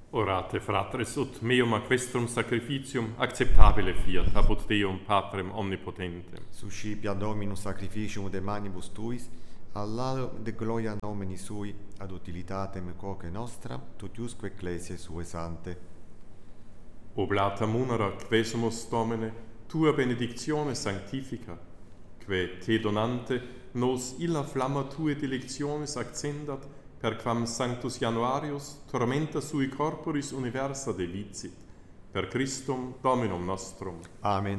Orate, fratres, ut meum a questum sacrificium acceptabile fiat, apud Deum Patrem omnipotentem. Suscipia Dominus sacrificium de manibus tuis, all'alo de gloria nomini sui, ad utilitatem quoque nostra, tutiusque ecclesiae sue sante. Oblata munera, quesumus Domine, tua benedictione sanctifica, que te donante nos illa flamma tue delectionis accendat, per quam Sanctus Januarius tormenta sui corporis universa delicit, per Christum Dominum nostrum. Amen.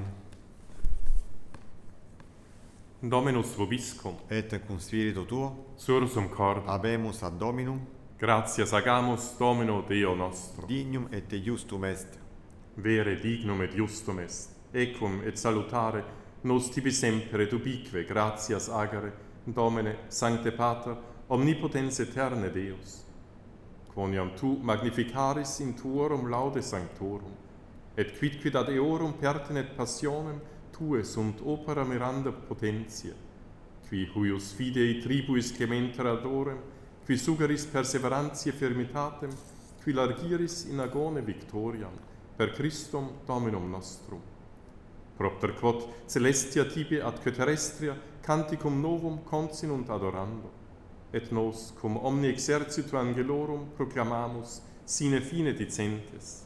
Dominus vobiscum, Et cum spiritu tuo, sursum cordum, habemus ad Dominum, gratias agamus Domino Deo nostro. dignum et justum est. Vere dignum et justum est, ecum et salutare, nos tibi semper et ubique gratias agere, Domine, Sancte Pater, omnipotens aeterne Deus. Quoniam tu magnificaris in tuorum laude sanctorum, et quidquid ad eorum pertinet passionem tue sunt opera miranda potentia, qui huius fidei tribuis cementer adorem, qui sugeris perseverantiae firmitatem, qui largiris in agone victoriam, per Christum Dominum nostrum. Propter quod celestia tibi atque terrestria canticum novum consinunt adorando, et nos cum omni exercitu angelorum proclamamus sine fine dicentes.